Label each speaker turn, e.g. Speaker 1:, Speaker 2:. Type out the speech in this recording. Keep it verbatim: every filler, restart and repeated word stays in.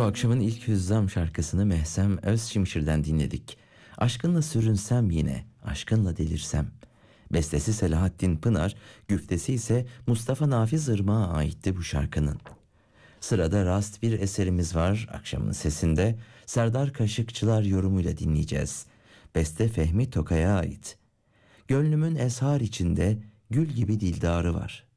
Speaker 1: Bu akşamın ilk hüzzam şarkısını Mehsem Özçimşir'den dinledik. Aşkınla sürünsem yine, aşkınla delirsem. Bestesi Selahattin Pınar, güftesi ise Mustafa Nafiz Irmak'a aitti bu şarkının. Sırada rast bir eserimiz var akşamın sesinde. Serdar Kaşıkçılar yorumuyla dinleyeceğiz. Beste Fehmi Tokay'a ait. Gönlümün eshar içinde gül gibi dildarı var.